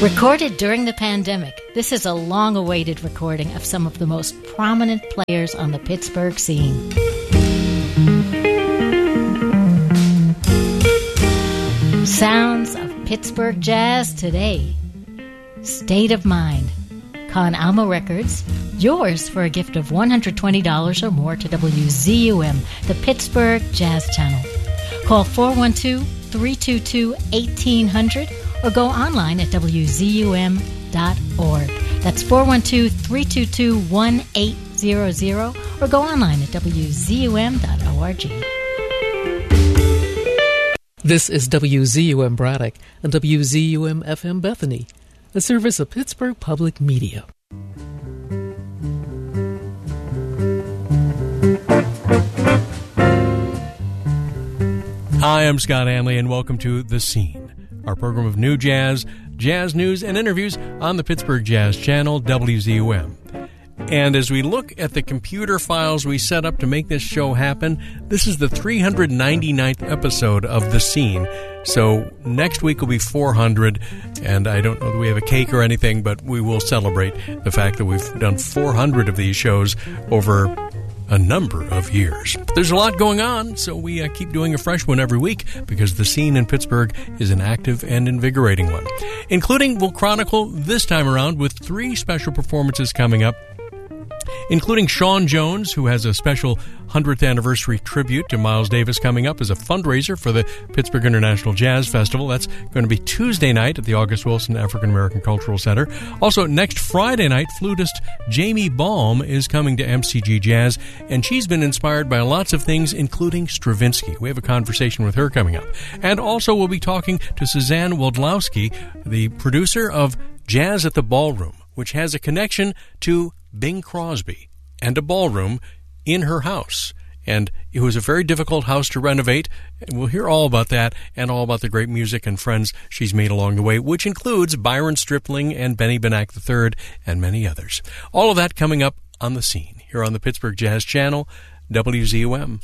Recorded during the pandemic, this is a long-awaited recording of some of the most prominent players on the Pittsburgh scene. Sounds of Pittsburgh jazz today. State of Mind. Con Alma Records. Yours for a gift of $120 or more to WZUM, the Pittsburgh Jazz Channel. Call 412-322-1800 or go online at WZUM.org. That's 412-322-1800 or go online at WZUM.org. This is WZUM Braddock and WZUM FM Bethany, a service of Pittsburgh Public Media. Hi, I'm Scott Hanley, and welcome to The Scene, our program of new jazz, jazz news, and interviews on the Pittsburgh Jazz Channel, WZUM. And as we look at the computer files we set up to make this show happen, this is the 399th episode of The Scene. So next week will be 400, and I don't know that we have a cake or anything, but we will celebrate the fact that we've done 400 of these shows over a number of years. There's a lot going on, so we keep doing a fresh one every week because The Scene in Pittsburgh is an active and invigorating one. Including, we'll chronicle this time around with 3 special performances coming up, including Sean Jones, who has a special 100th anniversary tribute to Miles Davis coming up as a fundraiser for the Pittsburgh International Jazz Festival. That's going to be Tuesday night at the August Wilson African American Cultural Center. Also, next Friday night, flutist Jamie Baum is coming to MCG Jazz, and she's been inspired by lots of things, including Stravinsky. We have a conversation with her coming up. And also, we'll be talking to Suzanne Wildlowski, the producer of Jazz at the Ballroom, which has a connection to Bing Crosby and a ballroom in her house. And it was a very difficult house to renovate. And we'll hear all about that and all about the great music and friends she's made along the way, which includes Byron Stripling and Benny Benack III and many others. All of that coming up on The Scene here on the Pittsburgh Jazz Channel, WZUM.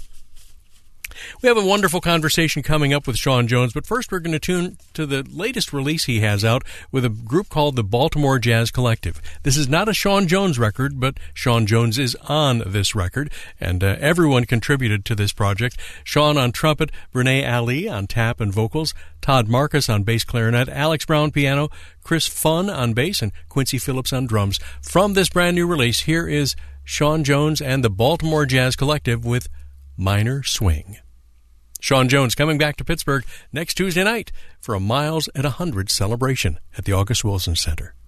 We have a wonderful conversation coming up with Sean Jones, but first we're going to tune to the latest release he has out with a group called the Baltimore Jazz Collective. This is not a Sean Jones record, but Sean Jones is on this record, and everyone contributed to this project. Sean on trumpet, Renee Ali on tap and vocals, Todd Marcus on bass clarinet, Alex Brown piano, Chris Funn on bass, and Quincy Phillips on drums. From this brand new release, here is Sean Jones and the Baltimore Jazz Collective with Minor Swing. Sean Jones coming back to Pittsburgh next Tuesday night for a Miles at 100 celebration at the August Wilson Center.